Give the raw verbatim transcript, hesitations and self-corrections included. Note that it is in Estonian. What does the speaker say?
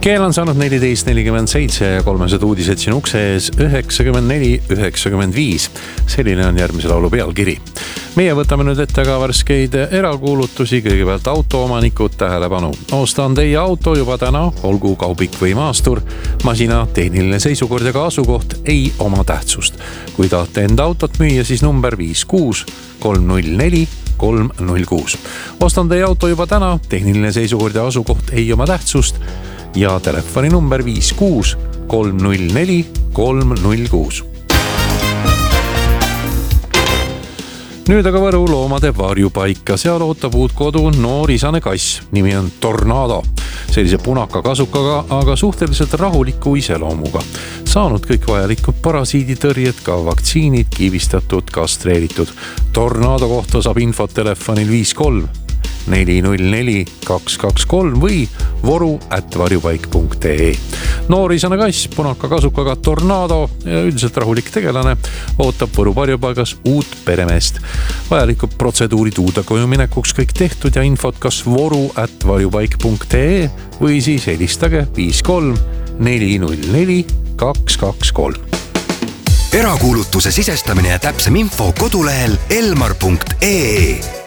Keel on saanud neliteist nelikümmend seitse ja kolmesed uudised siin ukse ees üheksakümmend neli üheksakümmend viis. Selline on järgmise laulu pealkiri. Meie võtame nüüd ette ka värskeid erakuulutusi. Kõigepealt autoomanikud tähelepanu. Ostan teie auto juba täna, olgu kaubik või maastur. Masina tehniline seisukord ja ka asukoht ei oma tähtsust. Kui tahate enda autot müüa, siis number viis kuus kolm null neli kolm null kuus. Ostan teie auto juba täna, tehniline seisukord ja asukoht ei oma tähtsust. Ja telefoni number viis kuus kolm null neli kolm null kuus. Nüüd aga Võru loomade varjupaika. Seal ootab uut kodu noor isane kass. Nimi on Tornado. Sellise punaka kasukaga, aga suhteliselt rahuliku iseloomuga. Saanud kõik vajalikud parasiiditõrjed, ka vaktsiinid, kivistatud, kastreeritud. Tornado kohta saab infot telefonil viis kolm neli null neli kaks kaks kolm või voru at varjupaik punkt ee. Noor isane kass, punaka kasukaga Tornado ja üldiselt rahulik tegelane ootab Võru varjupaigas uut peremeest. Vajalikud protseduurid uude koju minekuks kõik tehtud ja infot kas voru at varjupaik punkt ee või siis helistage viis kolm neli null neli kaks kaks kolm. Erakuulutuse sisestamine ja täpsem info kodulehel elmar punkt ee.